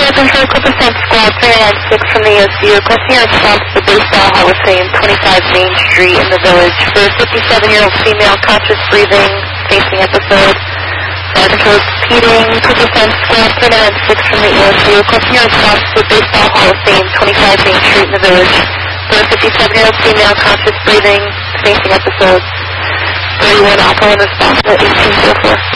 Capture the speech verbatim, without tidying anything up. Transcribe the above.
Control, Clipper Center Squad three nine six from the O C U. Requesting a response to the Baseball Hall of Fame, twenty-five Main Street in the Village, for a fifty-seven-year-old female conscious breathing fainting episode. Fire Control repeating, Clipper Center Squad three nine six from the O C U. Requesting a response to the Baseball Hall of Fame, twenty-five Main Street in the Village, for a fifty-seven-year-old female conscious breathing fainting episode. thirty-one Alpha in response to eighteen oh four.